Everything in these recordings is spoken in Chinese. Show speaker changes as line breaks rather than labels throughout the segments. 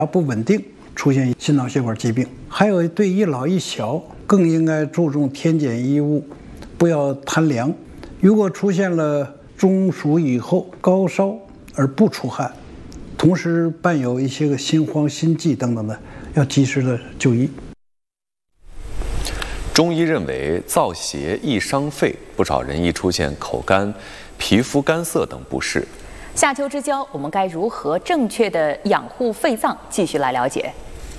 不稳定，出现心脑血管疾病。还有对一老一小更应该注重添减衣物，不要贪凉。如果出现了中暑以后高烧而不出汗，同时伴有一些个心慌、心悸等等的，要及时的就医。
中医认为燥邪易伤肺，不少人易出现口干、皮肤干涩等不适。
夏秋之交，我们该如何正确的养护肺脏？继续来了解。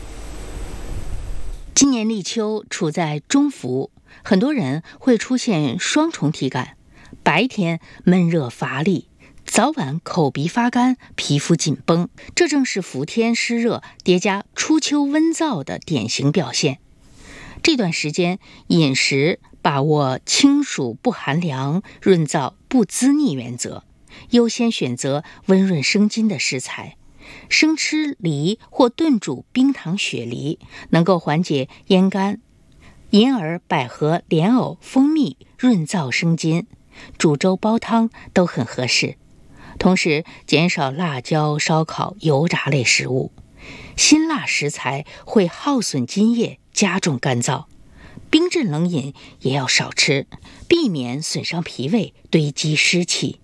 今年立秋处在中伏，很多人会出现双重体感，白天闷热乏力，早晚口鼻发干，皮肤紧绷，这正是伏天湿热叠加初秋温燥的典型表现。这段时间饮食把握清暑不寒凉、润燥不滋腻原则，优先选择温润生津的食材，生吃梨或炖煮冰糖雪梨，能够缓解咽干。银耳、百合、莲藕、蜂蜜润燥生津，煮粥煲汤都很合适。同时减少辣椒、烧烤、油炸类食物，辛辣食材会耗损津液，加重干燥。冰镇冷饮也要少吃，避免损伤脾胃，堆积湿气。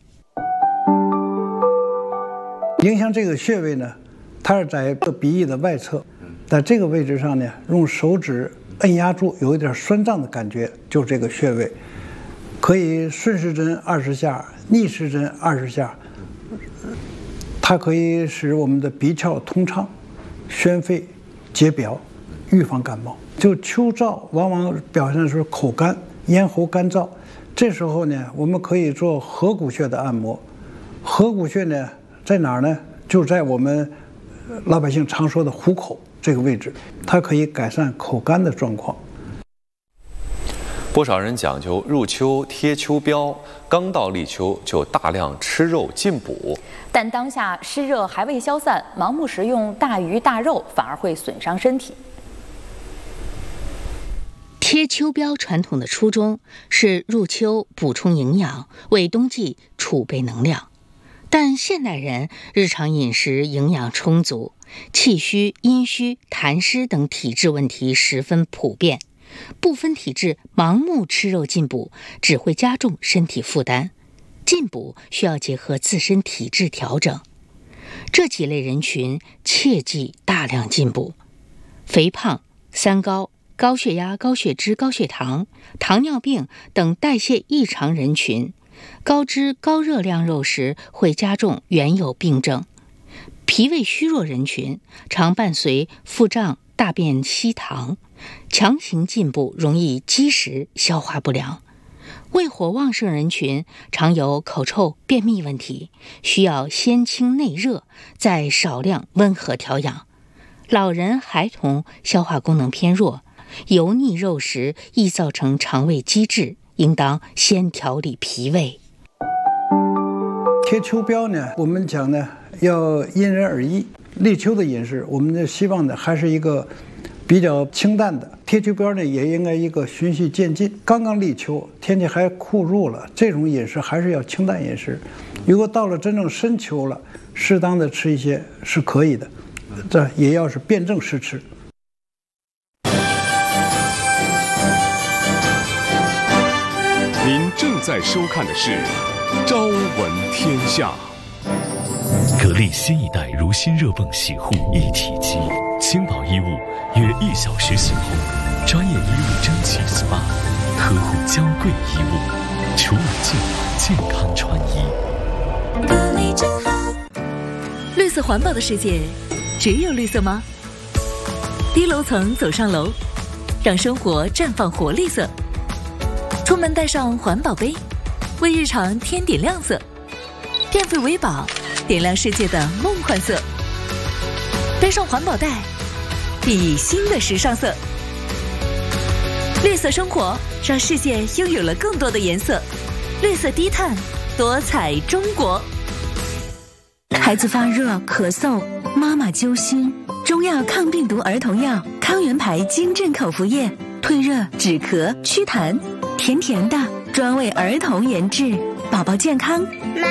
影响这个穴位呢，它是在鼻翼的外侧，在这个位置上呢，用手指按压住，有一点酸胀的感觉，就是这个穴位。可以顺时针20下，逆时针20下。它可以使我们的鼻窍通畅，宣肺解表，预防感冒。就秋燥往往表现出口干、咽喉干燥，这时候呢，我们可以做合谷穴的按摩。合谷穴呢，在哪儿呢？就在我们老百姓常说的虎口这个位置，它可以改善口干的状况。
不少人讲究入秋贴秋膘，刚到立秋就大量吃肉进补。
但当下湿热还未消散，盲目食用大鱼大肉反而会损伤身体。
贴秋膘传统的初衷是入秋补充营养，为冬季储备能量。但现代人日常饮食营养充足，气虚、阴虚、痰湿等体质问题十分普遍，部分体质盲目吃肉进补只会加重身体负担。进补需要结合自身体质调整，这几类人群切忌大量进补：肥胖、三高、高血压、高血脂、高血糖、糖尿病等代谢异常人群。高脂高热量肉食会加重原有病症。脾胃虚弱人群常伴随腹胀、大便稀溏，强行进补容易积食、消化不良。胃火旺盛人群常有口臭、便秘问题，需要先清内热，再少量温和调养。老人、孩童消化功能偏弱，油腻肉食易造成肠胃积滞，应当先调理脾胃。
贴秋膘呢，我们讲呢要因人而异。立秋的饮食，我们希望呢还是一个比较清淡的。贴秋膘呢也应该一个循序渐进。刚刚立秋，天气还酷热了，这种饮食还是要清淡饮食。如果到了真正深秋了，适当的吃一些是可以的，这也要是辩证施吃。
您正在收看的是《朝闻天下》。
格力新一代如新热泵洗护一体机，轻薄衣物约1小时洗后，专业衣物蒸汽 SPA， 呵护娇贵衣物，除了健康穿衣。
格力真好。绿色环保的世界，只有绿色吗？低楼层走上楼，让生活绽放活力色。出门带上环保杯，为日常添点亮色。电费为宝，点亮世界的梦幻色。背上环保袋，熠熠新的时尚色。绿色生活，让世界拥有了更多的颜色。绿色低碳，多彩中国。
孩子发热、咳嗽，妈妈揪心。中药抗病毒儿童药康源牌金镇口服液，退热、止咳、祛痰，甜甜的，专为儿童研制，宝宝健康